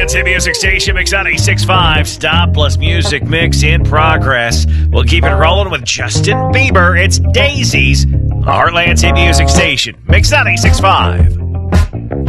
Heartland's hit music station, Mix 96.5. Stop plus music mix in progress. We'll keep it rolling with Justin Bieber. It's Daisies on Heartland's hit music station, Mix 96.5.